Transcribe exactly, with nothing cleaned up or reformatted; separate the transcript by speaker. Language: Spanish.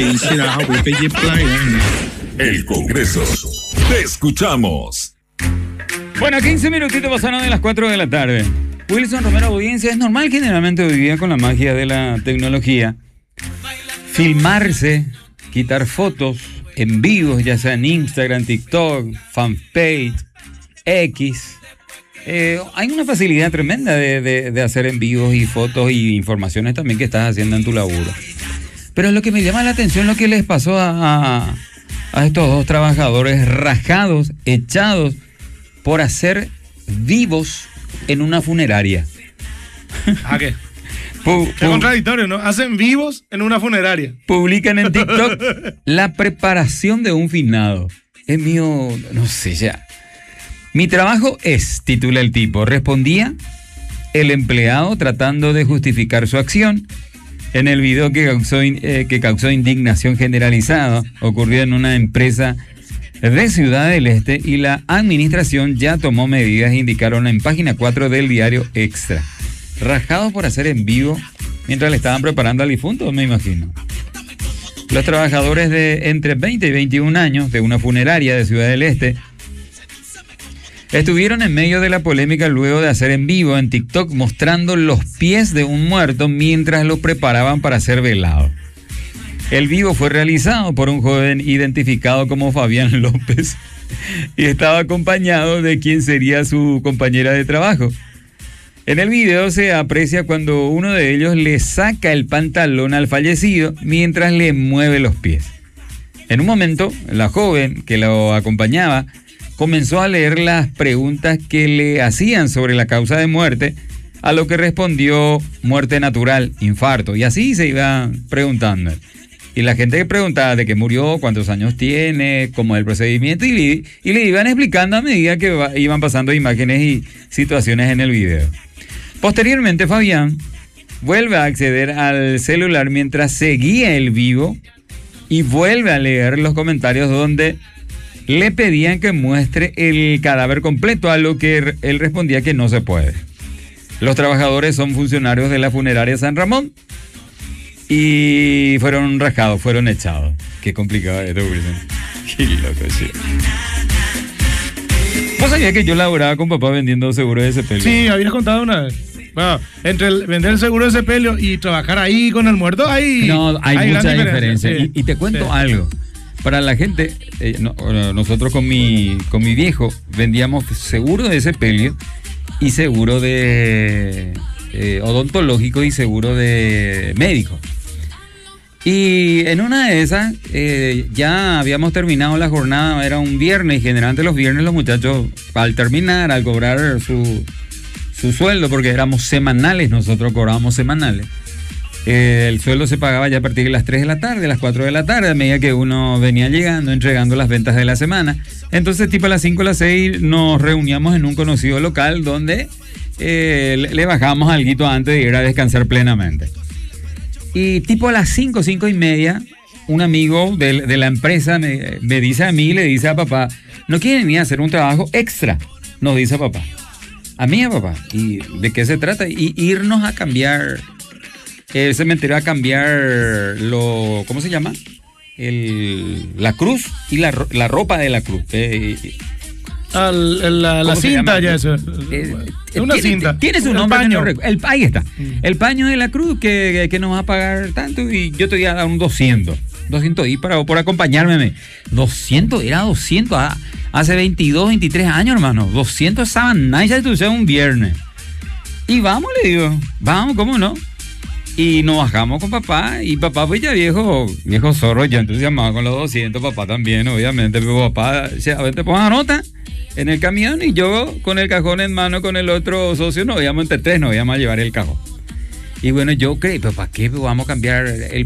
Speaker 1: El Congreso. Te escuchamos.
Speaker 2: Bueno, quince minutitos pasaron de las cuatro de la tarde. Wilson Romero, audiencia, es normal generalmente hoy día con la magia de la tecnología filmarse, quitar fotos en vivos, ya sea en Instagram, TikTok, fanpage, X. Eh, hay una facilidad tremenda de, de, de hacer en vivos y fotos y informaciones también que estás haciendo en tu laburo. Pero lo que me llama la atención es lo que les pasó a, a, a estos dos trabajadores rajados, echados por hacer vivos en una funeraria.
Speaker 3: ¿A qué? Pu- Qué pu- contradictorio, ¿no? Hacen vivos en una funeraria.
Speaker 2: Publican en TikTok la preparación de un finado. Es mío, no sé, ya. Mi trabajo es, titula el tipo, respondía el empleado tratando de justificar su acción. En el video que causó, eh, que causó indignación generalizada, ocurrió en una empresa de Ciudad del Este y la administración ya tomó medidas, indicaron en página cuatro del diario Extra. Rajados por hacer en vivo mientras le estaban preparando al difunto, me imagino. Los trabajadores de entre veinte y veintiún años de una funeraria de Ciudad del Este estuvieron en medio de la polémica luego de hacer en vivo en TikTok mostrando los pies de un muerto mientras lo preparaban para ser velado. El vivo fue realizado por un joven identificado como Fabián López y estaba acompañado de quien sería su compañera de trabajo. En el video se aprecia cuando uno de ellos le saca el pantalón al fallecido mientras le mueve los pies. En un momento, la joven que lo acompañaba comenzó a leer las preguntas que le hacían sobre la causa de muerte, a lo que respondió muerte natural, infarto, y así se iba preguntando. Y la gente que preguntaba de qué murió, cuántos años tiene, cómo es el procedimiento, y, y le iban explicando a medida que va, iban pasando imágenes y situaciones en el video. Posteriormente, Fabián vuelve a acceder al celular mientras seguía el vivo y vuelve a leer los comentarios donde le pedían que muestre el cadáver completo, a lo que él respondía que no se puede. Los trabajadores son funcionarios de la funeraria San Ramón y fueron rajados, fueron echados. Qué complicado esto, Wilson. Qué loco, sí. ¿Vos sabías que yo laboraba con papá vendiendo seguros de sepelio?
Speaker 3: Sí, habías contado una vez. Bueno, entre el vender el seguro de sepelio y trabajar ahí con el muerto, hay,
Speaker 2: no, hay, hay mucha diferencia. diferencia.
Speaker 3: Sí,
Speaker 2: y, y te cuento
Speaker 3: sí.
Speaker 2: algo. Para la gente, eh, no, nosotros con mi, con mi viejo vendíamos seguro de sepelio y seguro de eh, odontológico y seguro de médico. Y en una de esas eh, ya habíamos terminado la jornada, era un viernes y generalmente los viernes los muchachos al terminar, al cobrar su, su sueldo, porque éramos semanales, nosotros cobrábamos semanales. Eh, el sueldo se pagaba ya a partir de las tres de la tarde, las cuatro de la tarde, a medida que uno venía llegando, entregando las ventas de la semana. Entonces, tipo a las cinco o las seis, nos reuníamos en un conocido local donde eh, le, le bajábamos alguito antes de ir a descansar plenamente. Y tipo a las cinco, cinco y media, un amigo de, de la empresa me, me dice a mí, le dice a papá, ¿no quieren ir a hacer un trabajo extra? Nos dice papá. A mí, a papá. ¿Y de qué se trata? Y irnos a cambiar... El cementerio a cambiar lo, ¿cómo se llama? El, la cruz y la, la ropa de la cruz. Eh,
Speaker 3: Al, la la cinta ya eso.
Speaker 2: Eh,
Speaker 3: una
Speaker 2: tiene,
Speaker 3: cinta.
Speaker 2: Tiene su
Speaker 3: el
Speaker 2: nombre.
Speaker 3: Paño.
Speaker 2: No, el, ahí está. Mm. El paño de la cruz que, que, que nos va a pagar tanto y yo te voy a dar un doscientos. doscientos y para, por acompañarme. doscientos, era doscientos. Ah, hace veintidós, veintitrés años, hermano. doscientos estaban nice, tú sabes, un viernes. Y vamos, le digo. Vamos, ¿cómo no? Y nos bajamos con papá, y papá pues ya viejo, viejo zorro, ya entusiasmado con los doscientos, papá también, obviamente, pero papá, ya, a ver, te pongan nota en el camión, y yo con el cajón en mano con el otro socio, nos íbamos entre tres, nos íbamos a llevar el cajón. Y bueno, yo creí, pero ¿para qué vamos a cambiar el